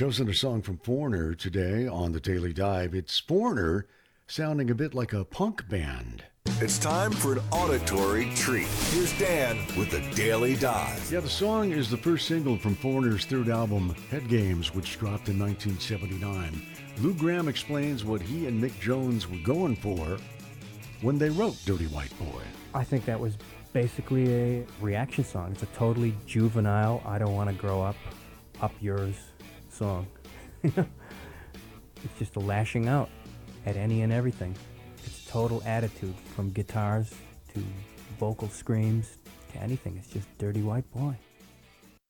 Chosen a song from Foreigner today on the Daily Dive. It's Foreigner sounding a bit like a punk band. It's time for an auditory treat. Here's Dan with the Daily Dive. Yeah, the song is the first single from Foreigner's third album, Head Games, which dropped in 1979. Lou Gramm explains what he and Mick Jones were going for when they wrote Dirty White Boy. I think that was basically a reaction song. It's a totally juvenile, I don't want to grow up yours song. It's just a lashing out at any and everything. It's total attitude, from guitars to vocal screams to anything. It's just Dirty White Boy.